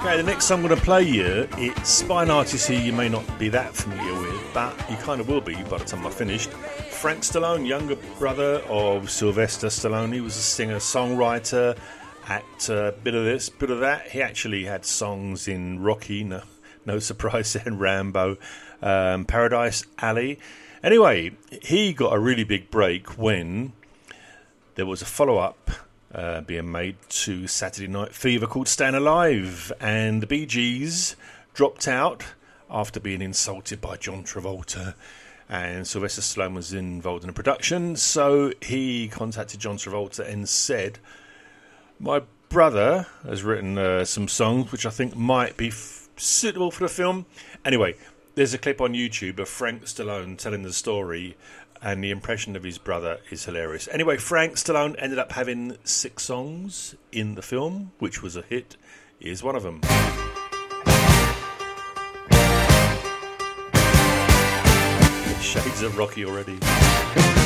Okay, the next song I'm going to play you, it's by an artist who you may not be that familiar with, but you kind of will be by the time I finished. Frank Stallone, younger brother of Sylvester Stallone. He was a singer-songwriter, actor, bit of this, bit of that. He actually had songs in Rocky, no surprise there, Rambo, Paradise Alley. Anyway, he got a really big break when there was a follow-up being made to Saturday Night Fever called Staying Alive, and the Bee Gees dropped out after being insulted by John Travolta, and Sylvester Stallone was involved in the production, so he contacted John Travolta and said, my brother has written some songs which I think might be suitable for the film. Anyway, there's a clip on YouTube of Frank Stallone telling the story, and the impression of his brother is hilarious. Anyway, Frank Stallone ended up having 6 songs in the film, which was a hit. Here's one of them. Shades of Rocky already.